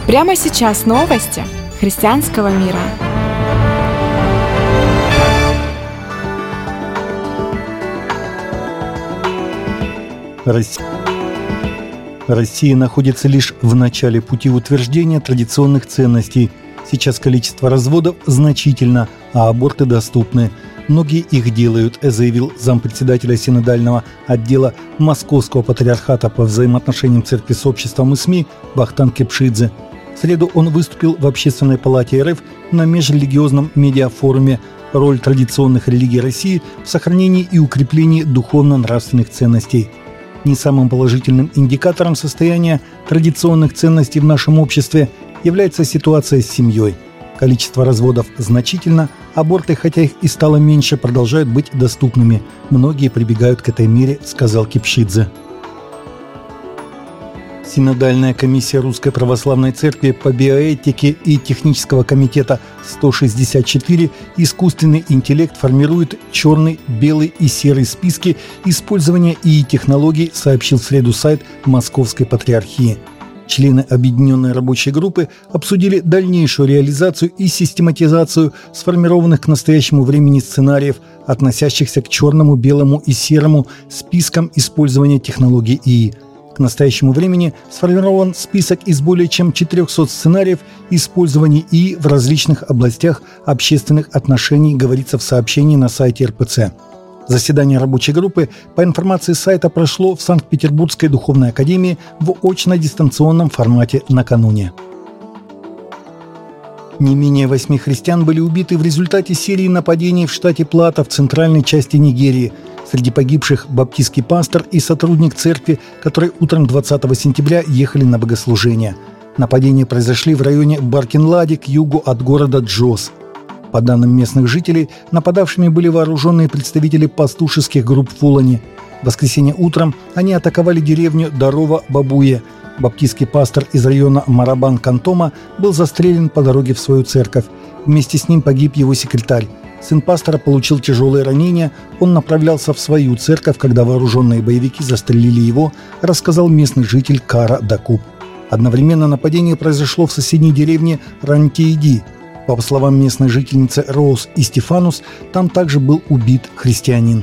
Прямо сейчас новости христианского мира. Россия находится лишь в начале пути утверждения традиционных ценностей. Сейчас количество разводов значительно, а аборты доступны. Многие их делают, заявил зампредседателя синодального отдела Московского патриархата по взаимоотношениям церкви с обществом и СМИ Вахтанг Кипшидзе. В среду он выступил в Общественной палате РФ на межрелигиозном медиафоруме «Роль традиционных религий России в сохранении и укреплении духовно-нравственных ценностей». Не самым положительным индикатором состояния традиционных ценностей в нашем обществе является ситуация с семьей. Количество разводов значительно, аборты, хотя их и стало меньше, продолжают быть доступными. Многие прибегают к этой мере, сказал Кипшидзе. Синодальная комиссия Русской Православной Церкви по биоэтике и Технического комитета 164 «Искусственный интеллект формирует черный, белый и серый списки использования ИИ-технологий», сообщил в среду сайт Московской Патриархии. Члены объединенной рабочей группы обсудили дальнейшую реализацию и систематизацию сформированных к настоящему времени сценариев, относящихся к черному, белому и серому спискам использования технологий ИИ. К настоящему времени сформирован список из более чем 400 сценариев использования ИИ в различных областях общественных отношений, говорится в сообщении на сайте РПЦ. Заседание рабочей группы, по информации сайта, прошло в Санкт-Петербургской духовной академии в очно-дистанционном формате накануне. Не менее 8 христиан были убиты в результате серии нападений в штате Плата в центральной части Нигерии. Среди погибших баптистский пастор и сотрудник церкви, которые утром 20 сентября ехали на богослужение. Нападения произошли в районе Баркинлади к югу от города Джос. По данным местных жителей, нападавшими были вооруженные представители пастушеских групп Фулани. В воскресенье утром они атаковали деревню Дарова-Бабуе. Баптистский пастор из района Марабан-Кантома был застрелен по дороге в свою церковь. Вместе с ним погиб его секретарь. Сын пастора получил тяжелые ранения. Он направлялся в свою церковь, когда вооруженные боевики застрелили его, рассказал местный житель Кара Дакуб. Одновременно нападение произошло в соседней деревне Рантииди. По словам местной жительницы Роуз и Стефанус, там также был убит христианин.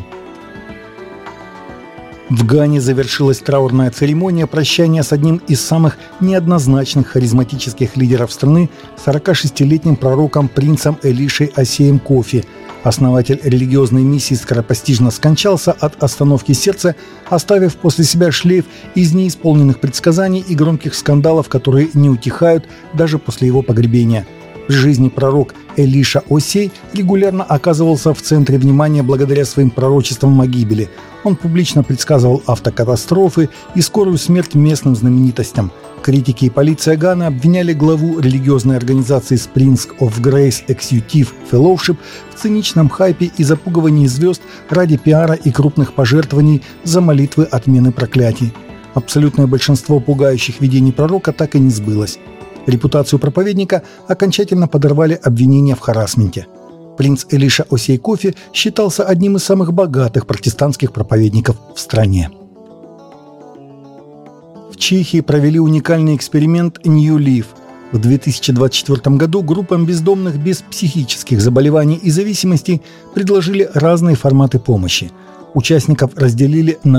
В Гане завершилась траурная церемония прощания с одним из самых неоднозначных харизматических лидеров страны, 46-летним пророком принцем Элишей Осеем Кофи. Основатель религиозной миссии скоропостижно скончался от остановки сердца, оставив после себя шлейф из неисполненных предсказаний и громких скандалов, которые не утихают даже после его погребения. В жизни пророк Элиша Осей регулярно оказывался в центре внимания благодаря своим пророчествам о гибели. Он публично предсказывал автокатастрофы и скорую смерть местным знаменитостям. Критики и полиция Ганы обвиняли главу религиозной организации Springs of Grace Executive Fellowship в циничном хайпе и запугивании звезд ради пиара и крупных пожертвований за молитвы отмены проклятий. Абсолютное большинство пугающих видений пророка так и не сбылось. Репутацию проповедника окончательно подорвали обвинения в харассменте. Принц Элиша Осей Кофи считался одним из самых богатых протестантских проповедников в стране. В Чехии провели уникальный эксперимент New Leaf. В 2024 году группам бездомных без психических заболеваний и зависимостей предложили разные форматы помощи. Участников разделили на